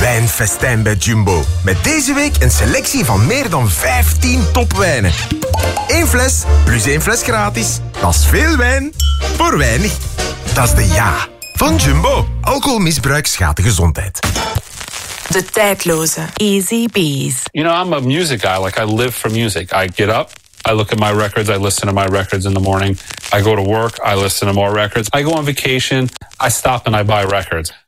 Wijnfestijn bij Jumbo. Met deze week een selectie van meer dan 15 topwijnen. 1 fles plus 1 fles gratis. Dat is veel wijn voor weinig. Dat is de ja van Jumbo. Alcoholmisbruik schaadt de gezondheid. De tijdloze Easy Bees. You know, I'm a music guy. Like, I live for music. I get up, I look at my records, I listen to my records in the morning. I go to work, I listen to more records. I go on vacation, I stop and I buy records.